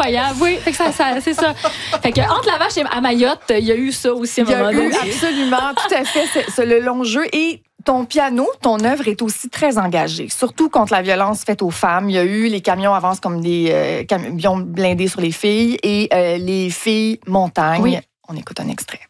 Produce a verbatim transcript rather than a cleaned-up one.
incroyable. Oui, fait que ça, ça, c'est ça. Fait que entre la vache et à Mayotte, il y a eu ça aussi à un Il y moment a donné. eu absolument, tout à fait, c'est, c'est le long jeu. Et ton piano, ton œuvre est aussi très engagée, surtout contre la violence faite aux femmes. Il y a eu les camions avancent comme des euh, camions blindés sur les filles et euh, les filles montagne. Oui. On écoute un extrait.